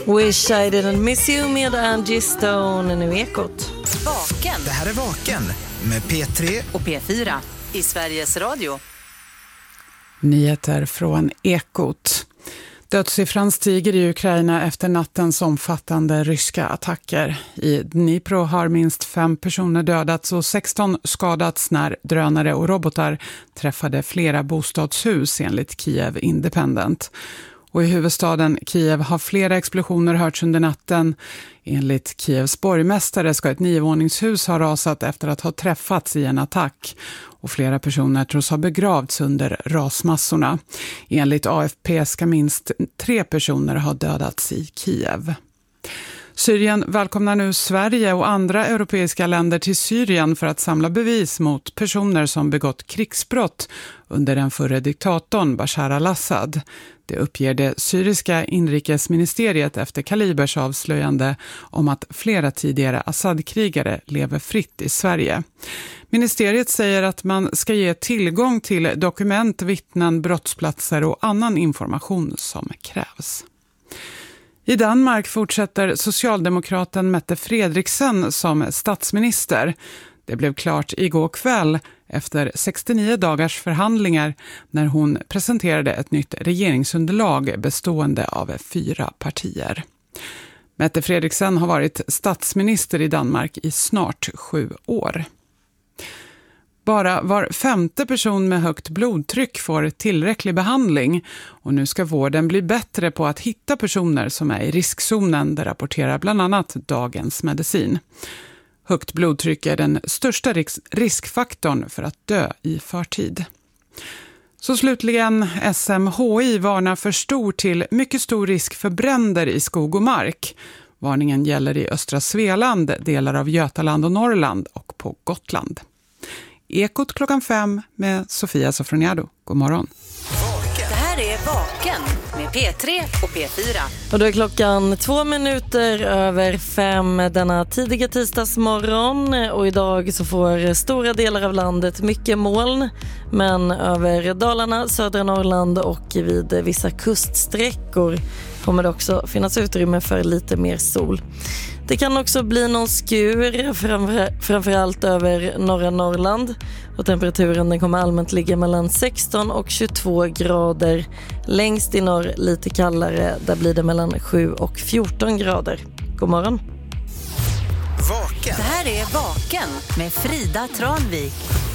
Wish I didn't miss you med Angie Stone, nu Ekot. Vaken. Det här är Vaken med P3 och P4 i Sveriges Radio. Nyheter från Ekot. Dödssiffran stiger i Ukraina efter nattens omfattande ryska attacker. I Dnipro har minst 5 personer dödats och 16 skadats när drönare och robotar träffade flera bostadshus enligt Kiev Independent. Och i huvudstaden Kiev har flera explosioner hörts under natten. Enligt Kievs borgmästare ska ett 9-våningshus ha rasat efter att ha träffats i en attack. Och flera personer tros ha begravts under rasmassorna. Enligt AFP ska minst 3 personer ha dödats i Kiev. Syrien välkomnar nu Sverige och andra europeiska länder till Syrien för att samla bevis mot personer som begått krigsbrott under den förre diktatorn Bashar al-Assad. Det uppger det syriska inrikesministeriet efter Kalibers avslöjande om att flera tidigare Assad-krigare lever fritt i Sverige. Ministeriet säger att man ska ge tillgång till dokument, vittnen, brottsplatser och annan information som krävs. I Danmark fortsätter socialdemokraten Mette Frederiksen som statsminister. Det blev klart igår kväll efter 69 dagars förhandlingar när hon presenterade ett nytt regeringsunderlag bestående av 4 partier. Mette Frederiksen har varit statsminister i Danmark i snart 7 år. Bara var 5:e person med högt blodtryck får tillräcklig behandling och nu ska vården bli bättre på att hitta personer som är i riskzonen, det rapporterar bland annat Dagens Medicin. Högt blodtryck är den största riskfaktorn för att dö i förtid. Så slutligen, SMHI varnar för stor till mycket stor risk för bränder i skog och mark. Varningen gäller i östra Svealand, delar av Götaland och Norrland och på Gotland. Ekot 5:00 med Sofia Sofroniado. God morgon. Det här är Vaken med P3 och P4. Och då är klockan 2 minuter över 5 denna tidiga tisdagsmorgon. Och idag så får stora delar av landet mycket moln. Men över Dalarna, södra Norrland och vid vissa kuststräckor kommer det också finnas utrymme för lite mer sol. Det kan också bli någon skur, framförallt över norra Norrland. Och temperaturen den kommer allmänt ligga mellan 16 och 22 grader. Längst i norr lite kallare, där blir det mellan 7 och 14 grader. God morgon. Vaken. Det här är Vaken med Frida Tranvik.